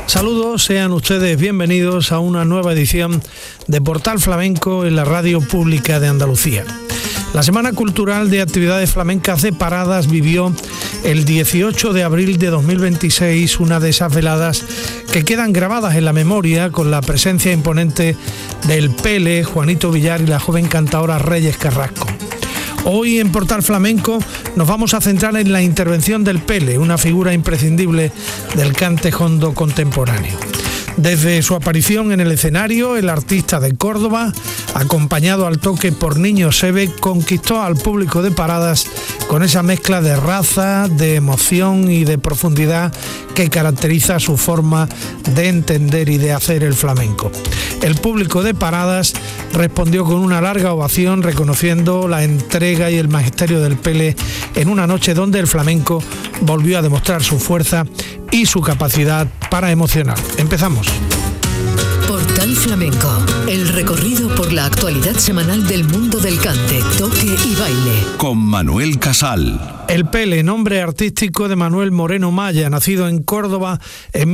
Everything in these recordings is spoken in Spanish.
Saludos, sean ustedes bienvenidos a una nueva edición de Portal Flamenco en la Radio Pública de Andalucía. La Semana Cultural de Actividades Flamencas de Paradas vivió el 18 de abril de 2026 una de esas veladas que quedan grabadas en la memoria con la presencia imponente del Pele, Juanito Villar y la joven cantadora Reyes Carrasco. Hoy en Portal Flamenco nos vamos a centrar en la intervención del Pele, una figura imprescindible del cante jondo contemporáneo. Desde su aparición en el escenario, el artista de Córdoba, acompañado al toque por Niño Seve, conquistó al público de Paradas con esa mezcla de raza, de emoción y de profundidad que caracteriza su forma de entender y de hacer el flamenco. El público de Paradas respondió con una larga ovación, reconociendo la entrega y el magisterio del Pele en una noche donde el flamenco volvió a demostrar su fuerza y su capacidad para emocionar. Empezamos. Portal Flamenco, el recorrido por la actualidad semanal del mundo del cante, toque y baile. Con Manuel Casal. El Pele, nombre artístico de Manuel Moreno Maya, nacido en Córdoba en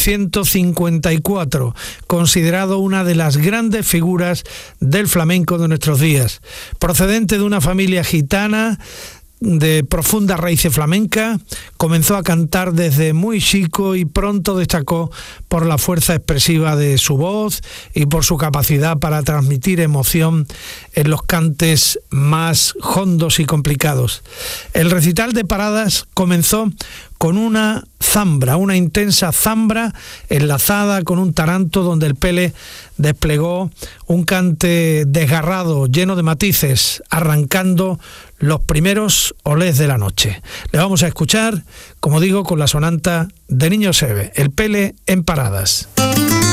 1954, considerado una de las grandes figuras del flamenco de nuestros días. Procedente de una familia gitana de profunda raíz flamenca, comenzó a cantar desde muy chico y pronto destacó por la fuerza expresiva de su voz y por su capacidad para transmitir emoción en los cantes más hondos y complicados. El recital de Paradas comenzó con una zambra, una intensa zambra enlazada con un taranto donde el Pele desplegó un cante desgarrado, lleno de matices, arrancando los primeros olés de la noche. Le vamos a escuchar, como digo, con la sonanta de Niño Seve, el Pele en Paradas.